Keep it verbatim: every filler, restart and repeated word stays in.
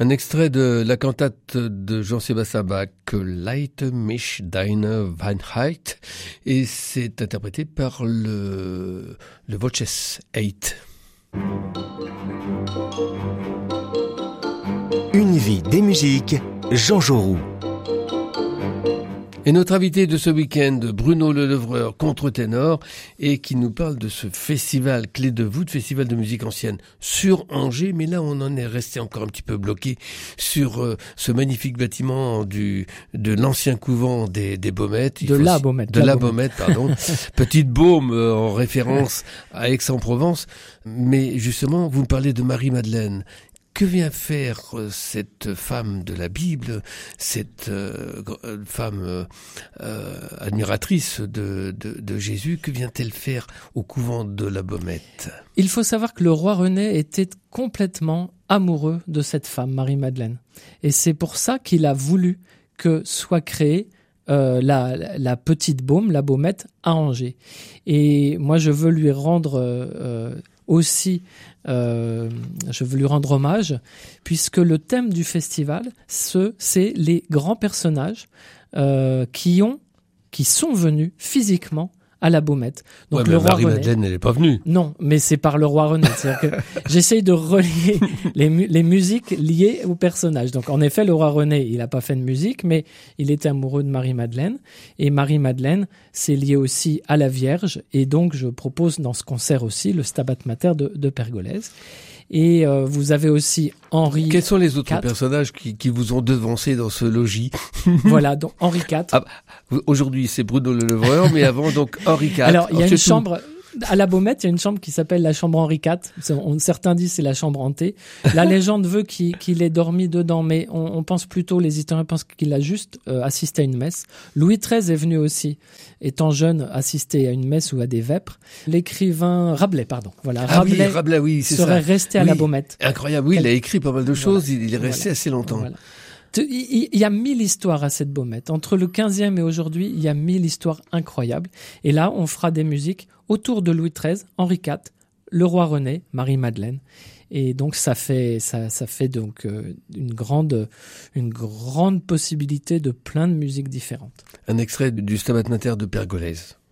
Un extrait de la cantate de Jean-Sébastien Bach, Leite mich deine Weisheit, et c'est interprété par le, le Voces huit. Une vie des musiques, Jean Jaurou. Et notre invité de ce week-end, Bruno Lelevreur, contre-ténor, et qui nous parle de ce festival Clé de voûte, festival de musique ancienne sur Angers. Mais là, on en est resté encore un petit peu bloqué sur euh, ce magnifique bâtiment du de l'ancien couvent des, des Baumettes. Il de la Baumette. De la, la Baumette, pardon. Petite baume euh, en référence à Aix-en-Provence. Mais justement, vous me parlez de Marie-Madeleine. Que vient faire euh, cette femme de la Bible, cette euh, femme euh, euh, admiratrice de, de, de Jésus, que vient-elle faire au couvent de la Baumette ? Il faut savoir que le roi René était complètement amoureux de cette femme, Marie-Madeleine. Et c'est pour ça qu'il a voulu que soit créée euh, la, la petite baume, la Baumette, à Angers. Et moi, je veux lui rendre euh, aussi... Euh, je veux lui rendre hommage, puisque le thème du festival, ce, c'est les grands personnages euh, qui ont, qui sont venus physiquement à la Baumette. Donc ouais, le roi Marie-Madeleine, elle n'est pas venue. Non, mais c'est par le roi René. C'est-à-dire que j'essaye de relier les, mu- les musiques liées aux personnages. Donc en effet, le roi René, il n'a pas fait de musique, mais il était amoureux de Marie-Madeleine. Et Marie-Madeleine, c'est lié aussi à la Vierge. Et donc je propose dans ce concert aussi le Stabat Mater de, de Pergolèse. Et euh, vous avez aussi Henri. Quels sont les autres quatre. personnages qui, qui vous ont devancé dans ce logis ? Voilà, donc Henri quatre. Ah, aujourd'hui, c'est Bruno Lelevreur, mais avant, donc Henri quatre. Alors, il y a Ensuite, une chambre... À la Baumette, il y a une chambre qui s'appelle la chambre Henri quatre. On, certains disent c'est la chambre hantée. La légende veut qu'il, qu'il ait dormi dedans, mais on, on pense plutôt, les historiens pensent qu'il a juste euh, assisté à une messe. Louis treize est venu aussi, étant jeune, assister à une messe ou à des vêpres. L'écrivain Rabelais, pardon. Voilà, ah Rabelais, oui, Rabelais oui, c'est serait ça. resté à oui. la Baumette. Incroyable, oui, Quel... il a écrit pas mal de choses, voilà. il est resté voilà. assez longtemps. Voilà. Il y a mille histoires à cette Baumette. Entre le quinzième et aujourd'hui, il y a mille histoires incroyables. Et là, on fera des musiques autour de Louis treize, Henri quatre, le roi René, Marie-Madeleine. Et donc, ça fait, ça, ça fait donc euh, une grande, une grande possibilité de plein de musiques différentes. Un extrait du Stabat Mater de Pergolèse.